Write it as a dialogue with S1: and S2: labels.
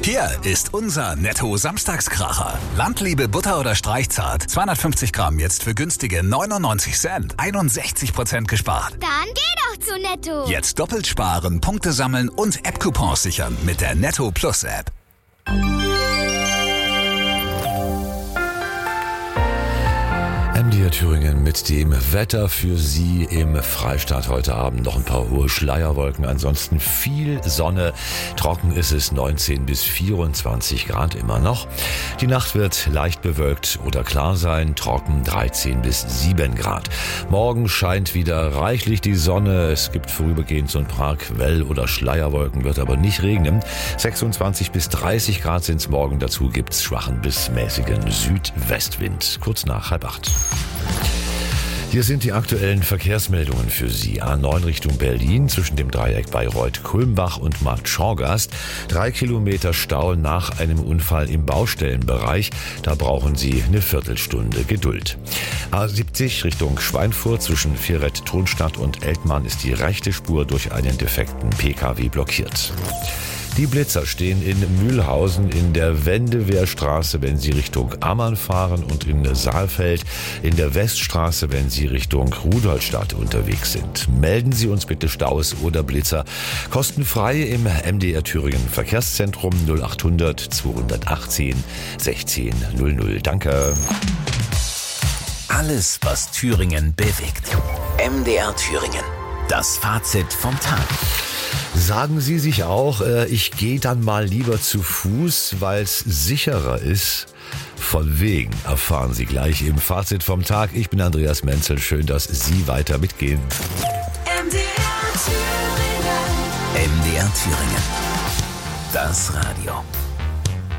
S1: Hier ist unser Netto-Samstagskracher. Landliebe Butter oder Streichzart. 250 Gramm jetzt für günstige 99 Cent. 61% gespart.
S2: Dann geh doch zu Netto.
S1: Jetzt doppelt sparen, Punkte sammeln und App-Coupons sichern mit der Netto Plus App.
S3: MDR Thüringen mit dem Wetter für Sie im Freistaat heute Abend. Noch ein paar hohe Schleierwolken, ansonsten viel Sonne. Trocken ist es, 19 bis 24 Grad immer noch. Die Nacht wird leicht bewölkt oder klar sein, trocken 13 bis 7 Grad. Morgen scheint wieder reichlich die Sonne. Es gibt vorübergehend so ein paar Quell- oder Schleierwolken, wird aber nicht regnen. 26 bis 30 Grad sind es morgen. Dazu gibt's schwachen bis mäßigen Südwestwind. Kurz nach 7:30. Hier sind die aktuellen Verkehrsmeldungen für Sie. A9 Richtung Berlin zwischen dem Dreieck Bayreuth-Kulmbach und Markt Schorgast. 3 Kilometer Stau nach einem Unfall im Baustellenbereich. Da brauchen Sie eine Viertelstunde Geduld. A70 Richtung Schweinfurt zwischen Vierrett-Thronstadt und Eltmann ist die rechte Spur durch einen defekten PKW blockiert. Die Blitzer stehen in Mühlhausen in der Wendewehrstraße, wenn Sie Richtung Ammann fahren, und in Saalfeld in der Weststraße, wenn Sie Richtung Rudolstadt unterwegs sind. Melden Sie uns bitte Staus oder Blitzer kostenfrei im MDR Thüringen Verkehrszentrum 0800 218 16 00. Danke.
S1: Alles, was Thüringen bewegt. MDR Thüringen. Das Fazit vom Tag.
S3: Sagen Sie sich auch, ich gehe dann mal lieber zu Fuß, weil es sicherer ist? Von wegen erfahren Sie gleich im Fazit vom Tag. Ich bin Andreas Menzel. Schön, dass Sie weiter mitgehen.
S1: MDR Thüringen. Das Radio.